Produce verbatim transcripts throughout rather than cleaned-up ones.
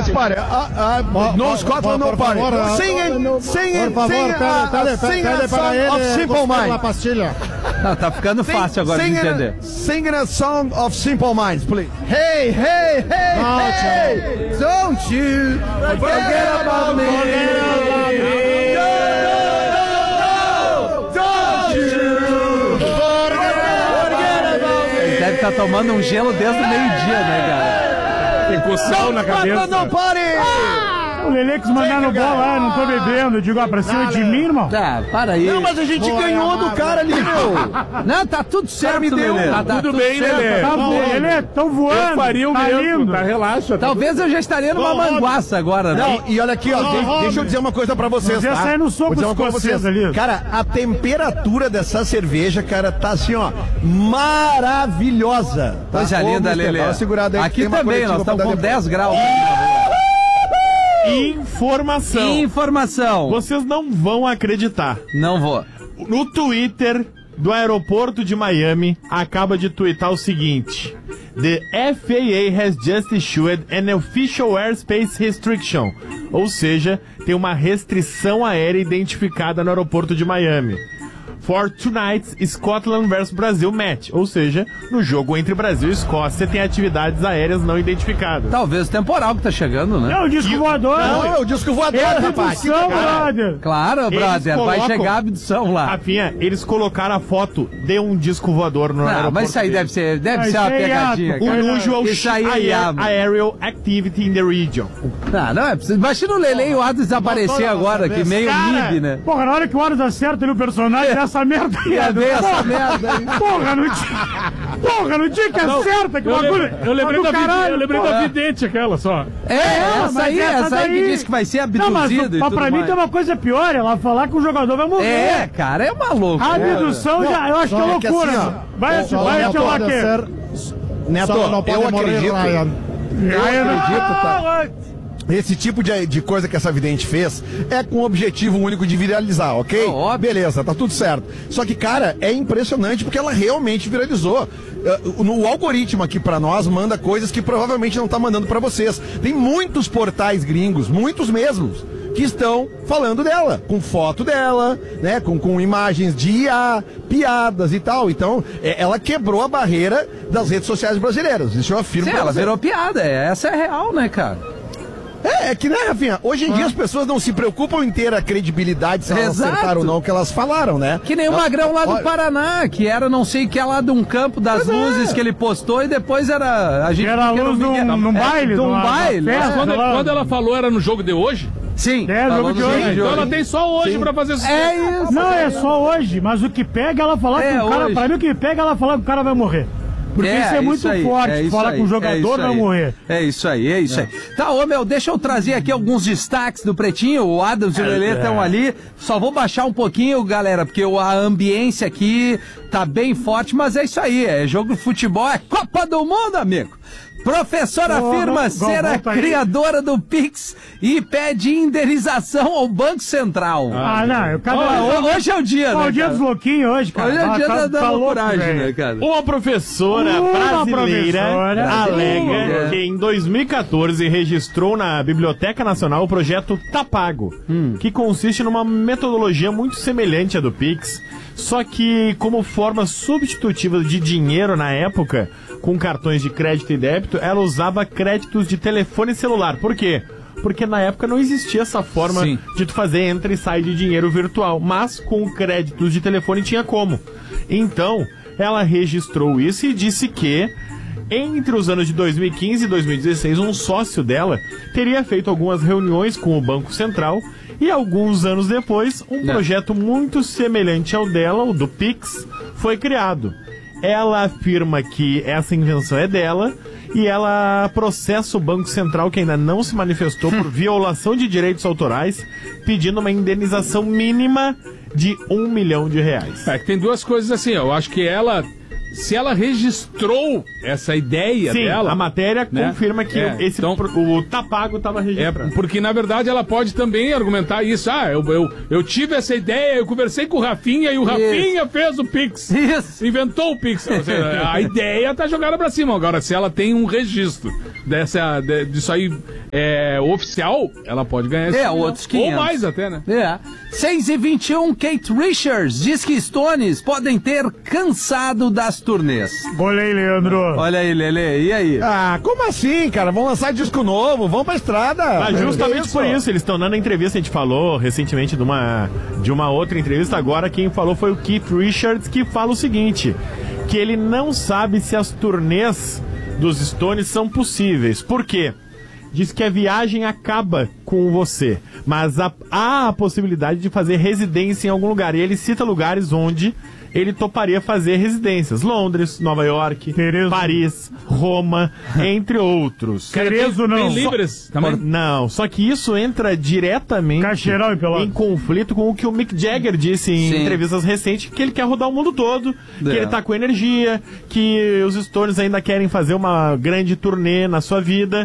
Let's party. No Scotland, no party. Singing, singing, singing a song of Simple Minds. Não, tá ficando fácil agora de entender. Singing a song of Simple Minds, please. Hey, hey, hey, hey, don't you forget about me. Don't you forget about me. Deve estar tomando um gelo desde o meio-dia, né, cara? Tem coçal na cabeça. Não pare! O Lelê quis mandar no bola, ah, não tô bebendo. Eu digo, ah, pra cima de mim, irmão. Tá, para aí. Não, mas a gente ganhou do cara ali, meu. Não, tá tudo certo, me deu. Lelê. Tá, Tá tudo bem, Lelê. Tá bom, Lelê, tão voando. Eu faria o tá mesmo, lindo. tá? Relaxa. Talvez eu já estaria numa manguaça agora, né? Não, e olha aqui, ó, de- deixa eu dizer uma coisa pra vocês, Você ia tá? sair no soco Vou dizer uma coisa pra escocês ali. Cara, a temperatura dessa cerveja, cara, tá assim, ó, maravilhosa. Tá? Coisa Ô, linda, mister, Lelê. dá uma segurada aí que Aqui tem uma também, coletiva nós pra estamos dar com depois. dez graus. Informação. Informação. Vocês não vão acreditar. Não vou. No Twitter do aeroporto de Miami, acaba de twittar o seguinte: The F A A has just issued an official airspace restriction. Ou seja, tem uma restrição aérea identificada no aeroporto de Miami. For tonight's Scotland versus Brasil match. Ou seja, no jogo entre Brasil e Escócia tem atividades aéreas não identificadas. Talvez o temporal que tá chegando, né? É o disco voador. Não, é o disco voador, É a rapaz. abdução, brother. Claro, Eles brother, vai colocam- chegar a abdução lá. Rafinha, eles colocaram a foto de um disco voador no Não, aeroporto. mas isso aí deles. deve ser, deve Ah, ser isso uma aí é pegadinha. ato. O cara. usual Isso aí é aer- iabo. aerial activity in the region. Não, não é preciso. Imagina o Lelê e o Ato desaparecer agora, que meio Cara, mib, né? porra, na hora que o Aras acerta ali o personagem dessa merda aí. Ia ver essa Porra, merda aí. Porra, no dia, porra, no dia que acerta, que Eu bagulho. lembrei, eu lembrei, do da, caralho, vidente, eu lembrei porra. da vidente aquela só. É, essa mas aí, essa essa aí que daí- diz que vai ser Não, mas, abduzida e mas tudo pra mim mais. tem uma coisa pior, ela falar que o jogador vai morrer. É, cara, é maluco. A abdução já, eu acho que é Só que loucura. assim, ó, vai só vai Neto, chamar quê? Neto, eu acredito. Eu acredito, tá? Esse tipo de, de coisa que essa vidente fez é com o objetivo único de viralizar, ok? Oh, óbvio. Beleza, tá tudo certo. Só que, cara, é impressionante porque ela realmente viralizou. Uh, no- O algoritmo aqui pra nós manda coisas que provavelmente não tá mandando pra vocês. Tem muitos portais gringos, muitos mesmos, que estão falando dela, com foto dela, né, com, com imagens de I A, piadas e tal. Então, é, ela quebrou a barreira das redes sociais brasileiras. Isso eu afirmo Sim, pra ela você. virou piada, é, essa é real, né, cara? É, é que, né, Rafinha, hoje em dia as pessoas não se preocupam em ter a credibilidade se elas Exato. acertaram ou não o que elas falaram, né? Que nem o Magrão lá do Paraná, que era não sei o que lá de um campo das luzes que ele postou e depois era... A gente Era a que luz Miguel- num- num é, baile, de um numa- baile. numa é. festa. Quando, lá. quando ela falou era no jogo de hoje, Sim, É, falou jogo no de hoje. então ela tem só hoje pra fazer sucesso. É isso. Não, é só hoje, mas o que pega ela falar É, que o cara, hoje. pra mim o que pega ela falar que o cara vai morrer. Porque É, isso é muito aí, forte, é isso falar aí, que o é jogador isso vai aí. morrer. É isso aí, é isso aí. Tá, ô meu, deixa eu trazer aqui alguns destaques do Pretinho. O Adams e o Lelê estão ali. Só vou baixar um pouquinho, galera, porque o- a ambiência aqui tá bem forte, mas é isso aí. É jogo de futebol, é Copa do Mundo, amigo. Professora Ô, afirma Gal- ser a volta aí. criadora do Pix e pede indenização ao Banco Central. Ah, não, eu cada Ó, hoje é o dia, Ó, né, o dia cara? dos louquinhos hoje, cara. Hoje é o Ah, dia tá- da, da tá louco, loucuragem, velho. né, cara? Uma professora Uma brasileira professora. alega Sim. que em dois mil e quatorze registrou na Biblioteca Nacional o projeto Tapago, que consiste numa metodologia muito semelhante à do Pix, só que como forma substitutiva de dinheiro na época, com cartões de crédito e débito, ela usava créditos de telefone celular. Por quê? Porque na época não existia essa forma Sim. de tu fazer entra e sai de dinheiro virtual, mas com créditos de telefone tinha como. Então, ela registrou isso e disse que entre os anos de dois mil e quinze e dois mil e dezesseis, um sócio dela teria feito algumas reuniões com o Banco Central e alguns anos depois, um Não. projeto muito semelhante ao dela, o do Pix, foi criado. Ela afirma que essa invenção é dela e ela processa o Banco Central, que ainda não se manifestou, por violação de direitos autorais, pedindo uma indenização mínima de um milhão de reais. É que tem duas coisas assim, ó, eu acho que ela, se ela registrou essa ideia Sim, dela... a matéria né? confirma que É, esse, então- pro- o Tapago estava É, registrado. porque na verdade ela pode também argumentar isso. Ah, eu, eu, eu tive essa ideia, eu conversei com o Rafinha e o Rafinha fez o Pix. Isso. Inventou o Pix. Ou seja, a ideia tá jogada pra cima. Agora, se ela tem um registro dessa, de, disso aí é, oficial, ela pode ganhar esse É, milhão. outros quinhentos. Ou mais até, né? É. seis e vinte e um, Kate Richards diz que Stones podem ter cansado das turnês. Olha aí, Leandro. Olha aí, Lelê, e aí? Ah, como assim, cara? Vão lançar disco novo, vão pra estrada. Mas justamente Isso. por isso, eles estão dando a entrevista, a gente falou recentemente de uma, de uma outra entrevista, agora quem falou foi o Keith Richards, que fala o seguinte, que ele não sabe se as turnês dos Stones são possíveis. Por quê? Diz que a viagem acaba com você, mas há, há a possibilidade de fazer residência em algum lugar, e ele cita lugares onde ele toparia fazer residências. Londres, Nova York, Terezo. Paris, Roma, entre outros. Cerezo não. Tem Libras também? Não, só que isso entra diretamente Cacheirão e Pelotas. em conflito com o que o Mick Jagger disse em Sim. entrevistas recentes, que ele quer rodar o mundo todo, que É. ele tá com energia, que os Stones ainda querem fazer uma grande turnê na sua vida,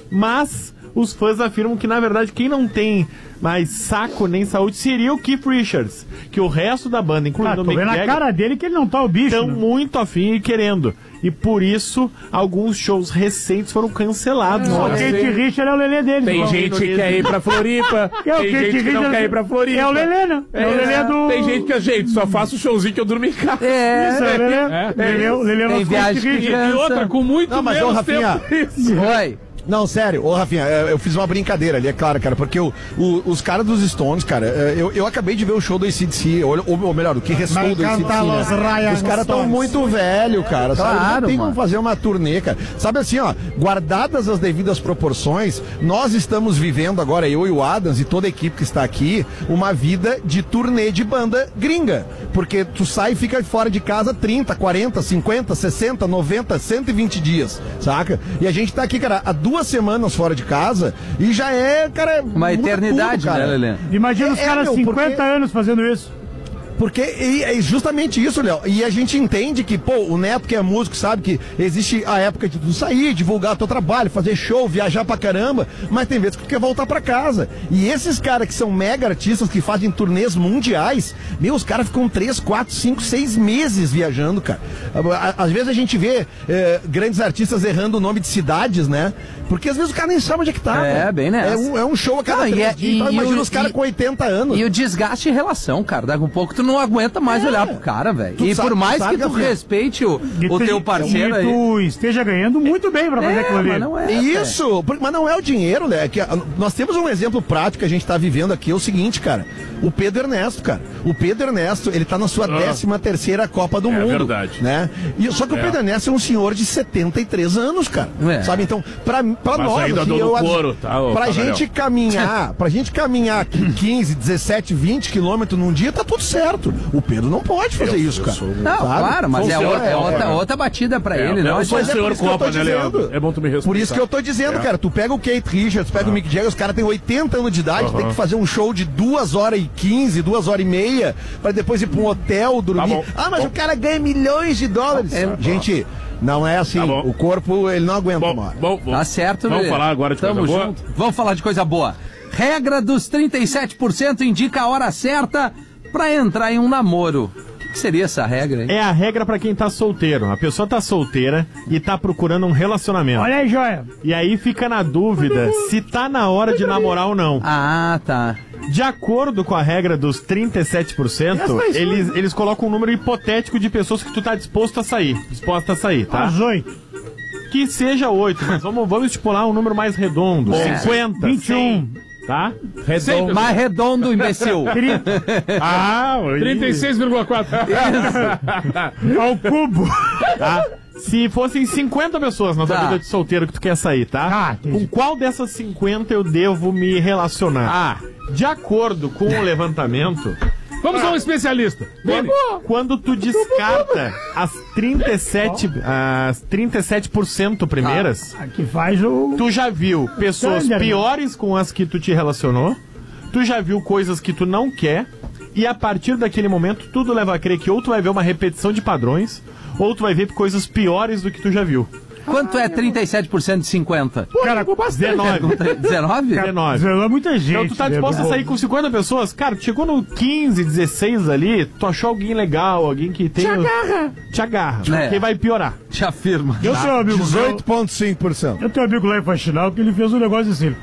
mas os fãs afirmam que, na verdade, quem não tem mais saco nem saúde seria o Keith Richards, que o resto da banda, Ah, incluindo tô o Mick vendo na Jagger, cara dele que ele não tá o bicho. estão né? muito afim e querendo. E por isso, alguns shows recentes foram cancelados. O Olha, Kate Richard é o Lelê dele. Tem então. gente que quer ir pra Floripa, É o tem Kate gente que não Richard- quer ir pra Floripa. É o Lelê, né? É, o Lelê do... Tem gente que é gente, só faço o showzinho que eu durmo em casa. É, Isso, é o Lelê. É. Lelê, o Lelê é o Tem nosso viagem Kate que Richard. cansa. E outra, com muito Não, mas, ô, menos Rafinha, tempo isso. Oi. Não, sério, ô Rafinha, eu eu fiz uma brincadeira ali, é claro, cara, porque o, o- os caras dos Stones, cara, eu, eu acabei de ver o show do A C D C, ou, ou melhor, o que restou do A C D C, né? Os caras estão muito velhos, cara, sabe? Claro, Não tem mano. como fazer uma turnê, cara. Sabe assim, ó, guardadas as devidas proporções, nós estamos vivendo agora, eu e o Adams e toda a equipe que está aqui, uma vida de turnê de banda gringa, porque tu sai e fica fora de casa trinta, quarenta, cinquenta, sessenta, noventa, cento e vinte dias, saca? E a gente tá aqui, cara, há duas semanas fora de casa e já é, cara, Uma muda eternidade, tudo, cara. né, Lelê? Imagina os É, caras meu, cinquenta porque- anos fazendo isso. Porque e- é justamente isso, Léo. E a gente entende que, pô, o Neto que é músico sabe que existe a época de tu sair, divulgar teu trabalho, fazer show, viajar pra caramba, mas tem vezes que tu quer voltar pra casa. E esses caras que são mega artistas, que fazem turnês mundiais, meu, os caras ficam três, quatro, cinco, seis meses viajando, cara. À- Às vezes a gente vê eh, grandes artistas errando o nome de cidades, né? Porque às vezes o cara nem sabe onde é que tá. É, cara. bem nessa. É um, é um show a cada Não, e três é- dias. e- Então, e imagina o- os caras e- com oitenta anos. E o desgaste em relação, cara. Daqui a um pouco tu não aguenta mais olhar pro cara, velho. Tu E sabe- por mais sabe, que tu Gabriel? respeite o, E o te- teu parceiro e aí. tu esteja ganhando muito bem pra fazer É, aquilo ali. mas não é. Isso, por- mas não é o dinheiro, né? Que a- nós temos um exemplo prático que a gente tá vivendo aqui, é o seguinte, cara. O Pedro Ernesto, cara. O Pedro Ernesto, ele tá na sua décima terceira Copa do É Mundo. verdade. Né? E, só que o Pedro Ernesto é um senhor de setenta e três anos, cara. É. Sabe? Então, pra, pra Mas nós, ainda assim, dou no eu acho- couro, tá, ô, pra Tavarel? gente caminhar, pra gente caminhar aqui quinze, dezessete, vinte quilômetros num dia, tá tudo certo. O Pedro não pode fazer isso, cara. Não, Sabe? claro, mas Sou é, o senhor outra, é Copa, outra, né? outra batida pra É, ele, eu não. sou o Mas é senhor por isso que eu tô Copa, né, dizendo. Leandro? É bom tu me respeitar. Por isso que eu tô dizendo, cara, tu pega o Kate Richards, pega o Mick Jagger, os caras têm oitenta anos de idade, tem que fazer um show de duas horas e quinze, duas horas e meia, pra depois ir pra um hotel, dormir. Tá bom. Ah, mas o cara ganha milhões de dólares. Gente, não é assim. Tá bom. O corpo, ele não aguenta Bom, uma hora. bom, bom. Tá certo, Vamos Lelê. falar agora de Tamo coisa boa? junto. Vamos falar de coisa boa. Regra dos trinta e sete por cento indica a hora certa pra entrar em um namoro. O que, que seria essa regra, hein? É a regra pra quem tá solteiro. A pessoa tá solteira e tá procurando um relacionamento. Olha aí, joia. E aí fica na dúvida se tá na hora de namorar ou não. Ah, tá. De acordo com a regra dos trinta e sete por cento, Essa é eles, eles colocam um número hipotético de pessoas que tu tá disposto a sair. Disposta a sair, tá? Às oito. Que seja oito, mas vamos, vamos estipular um número mais redondo. É. cinquenta, vinte e um. cem, tá? Redondo. Mais redondo, imbecil. Ah, trinta e seis vírgula quatro. Ao cubo. tá? Se fossem cinquenta pessoas na tua Tá. vida de solteiro que tu quer sair, tá? Ah, entendi. Com qual dessas cinquenta eu devo me relacionar? Ah. De acordo com o levantamento, Vamos a um especialista. Vini. quando tu descarta as trinta e sete, as trinta e sete por cento primeiras, Aqui faz o... tu já viu pessoas Standard. piores com as que tu te relacionou, tu já viu coisas que tu não quer, e a partir daquele momento tudo leva a crer que ou tu vai ver uma repetição de padrões, ou tu vai ver coisas piores do que tu já viu. Quanto é trinta e sete por cento de cinquenta? Cara, dezenove. dezenove? dezenove. Zelou muita gente. Então tu tá né? disposto a sair com cinquenta pessoas? Cara, tu chegou no quinze, dezesseis ali, tu achou alguém legal, alguém que tem... Te agarra. Te agarra, É. porque vai piorar. Te afirma. Eu tenho um amigo meu, dezoito vírgula cinco por cento. eu tenho um amigo lá em Faxinal que ele fez um negócio assim.